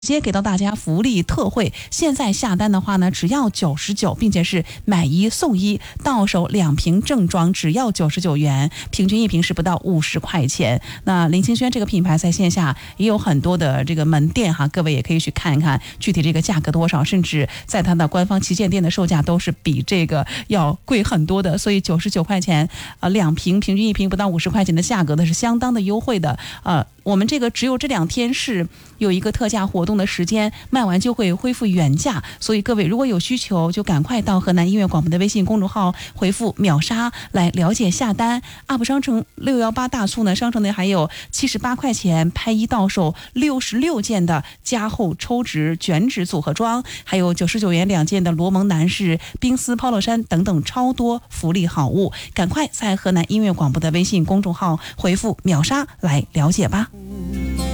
直接给到大家福利特惠，现在下单的话呢，只要99，并且是买1送1，到手2瓶正装只要99元，平均1瓶是不到50块钱。那林清轩这个品牌在线下也有很多的这个门店哈，各位也可以去看一看具体这个价格多少，甚至在它的官方旗舰店的售价都是比这个要贵很多的，所以99块钱2瓶，平均1瓶不到50块钱的价格呢是相当的优惠的。我们这个只有这2天是有一个特价活动的时间，卖完就会恢复原价，所以各位如果有需求就赶快到河南音乐广播的微信公众号回复秒杀来了解下单。UP 商城618大促呢，商城内还有78块钱拍1到手66件的加厚抽纸卷纸组合装，还有99元2件的罗蒙男士冰丝 polo 衫等等超多福利好物，赶快在河南音乐广播的微信公众号回复秒杀来了解吧。